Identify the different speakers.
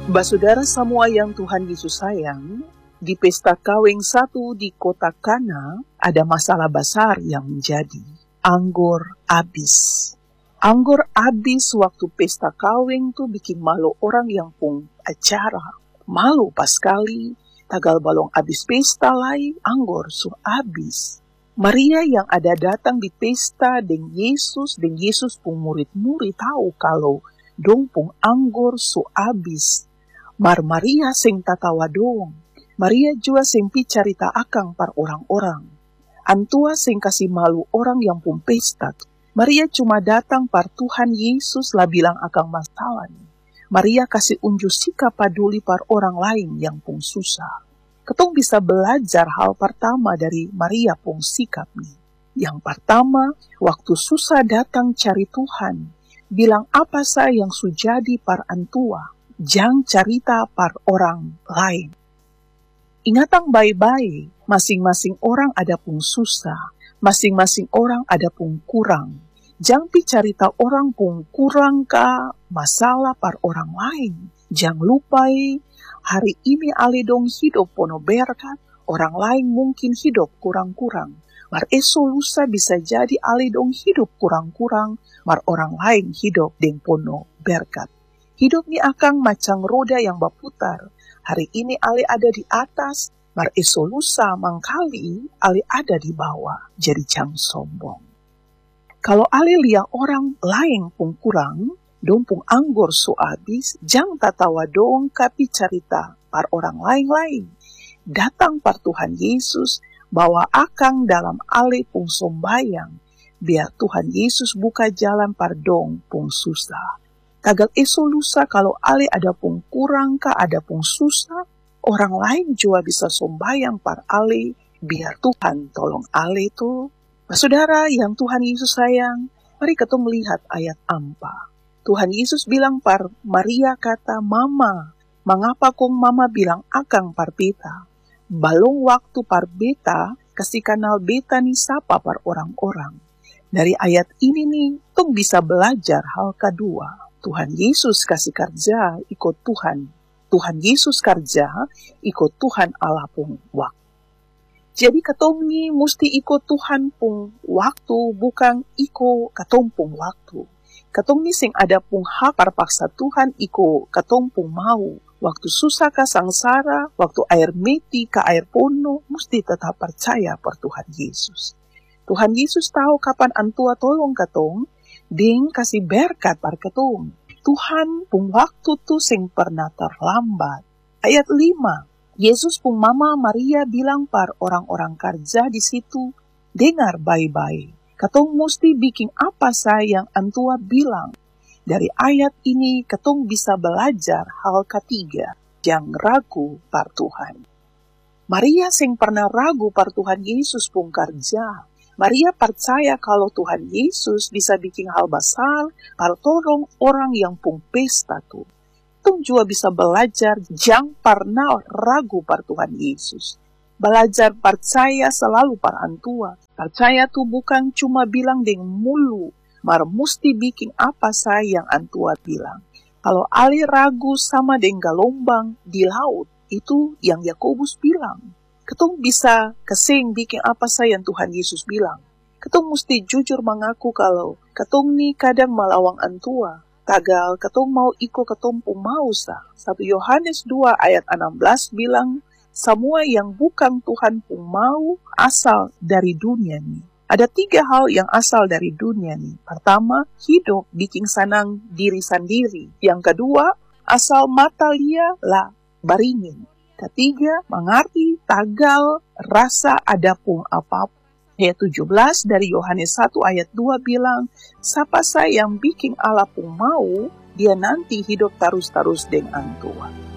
Speaker 1: Basudara semua yang Tuhan Yesus sayang, di pesta kawin satu di kota Kana, ada masalah besar yang menjadi. Anggur habis. Anggur habis waktu pesta kawin tuh bikin malu orang yang pun acara. Malu pas kali, tagal balong habis pesta lain, anggur su habis. Maria yang ada datang di pesta dengan Yesus pun murid-murid tahu kalau dong pun anggur su habis. Maria sing tatawa dong. Maria juga sing pi carita akang par orang-orang. Antua sing kasih malu orang yang pun pesta. Maria cuma datang par Tuhan Yesus lah bilang akang masalah nih. Maria kasih unjuk sikap peduli par orang lain yang pun susah. Ketong bisa belajar hal pertama dari Maria pun sikap nih. Yang pertama, waktu susah datang cari Tuhan, bilang apa saya yang sujadi par antua. Jangan cerita par orang lain. Ingatan baik-baik, masing-masing orang ada pun susah, masing-masing orang ada pun kurang. Jangan cerita orang pun kurang ka masalah par orang lain. Jangan lupai, hari ini ale dong hidup pono berkat, orang lain mungkin hidup kurang-kurang. Mar lusa bisa jadi ale dong hidup kurang-kurang, mar orang lain hidup deng pono berkat. Hidup ini akan macam roda yang berputar. Hari ini ale ada di atas, mar lusa mangkali ale ada di bawah. Jadi jangan sombong. Kalau ale lihat orang lain pun kurang, dong pun anggur su habis, jangan tatawa dong tapi cerita par orang lain-lain. Datang par Tuhan Yesus, bawa akang dalam ale pun sombayang, biar Tuhan Yesus buka jalan par dong pun susah. Tagal lusa kalau ale ada pun kurang ka ada pun susah, orang lain juga bisa sombayang par ale, biar Tuhan tolong ale tuh. Saudara yang Tuhan Yesus sayang, mari kita melihat ayat 4. Tuhan Yesus bilang par Maria kata, Mama, mengapa kong Mama bilang akang par beta? Balong waktu par beta, kasih kenal beta nih sapa par orang-orang. Dari ayat ini nih, tong bisa belajar hal kedua. Tuhan Yesus kasih kerja ikut Tuhan. Tuhan Yesus kerja ikut Tuhan Allah pun waktu. Jadi katong ni mesti ikut Tuhan pun waktu, bukan ikut katong pun waktu. Katong ni sing ada pun hak terpaksa Tuhan ikut katong pun mau. Waktu susah ka sangsara, waktu air mati ka air pono, mesti tetap percaya per Tuhan Yesus. Tuhan Yesus tahu kapan antua tolong katong, ding kasih berkat par katong. Tuhan pun waktu tu sing pernah terlambat. Ayat 5. Yesus pun Mama Maria bilang par orang-orang kerja di situ, dengar baik-baik. Katong mesti bikin apa saya yang antua bilang. Dari ayat ini katong bisa belajar hal ketiga, jangan ragu par Tuhan. Maria sing pernah ragu par Tuhan Yesus pun kerja. Maria percaya kalau Tuhan Yesus bisa bikin hal besar, par tolong orang yang pun pesta tuh. Tung juga bisa belajar jangan pernah ragu par Tuhan Yesus. Belajar percaya selalu par antua. Percaya tuh bukan cuma bilang dengan mulu, mar mesti bikin apa saya yang antua bilang. Kalau ale ragu sama dengan gelombang di laut, itu yang Yakobus bilang. Ketong bisa kesing bikin apa saya yang Tuhan Yesus bilang. Ketong mesti jujur mengaku kalau ketong ni kadang melawang antua. Tagal ketong mau ikut ketong pun mau sah. 1 Yohanes 2 ayat 16 bilang, semua yang bukan Tuhan pun mau asal dari dunia ni. Ada 3 hal yang asal dari dunia ni. Pertama, hidup bikin senang diri sendiri. Yang kedua, asal mata lia lah baringin. Ketiga, mengerti tagal rasa ada pun apa-apa. Ayat 17 dari Yohanes 1 ayat 2 bilang, siapa saya yang bikin Allah pun mau, dia nanti hidup terus-terus dengan Tuhan.